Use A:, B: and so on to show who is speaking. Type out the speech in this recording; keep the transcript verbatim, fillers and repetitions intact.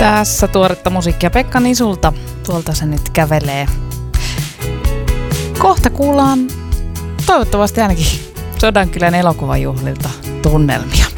A: Tässä tuoretta musiikkia Pekka Nisulta. Tuolta se nyt kävelee. Kohta kuullaan toivottavasti ainakin Sodankylän elokuvajuhlilta tunnelmia.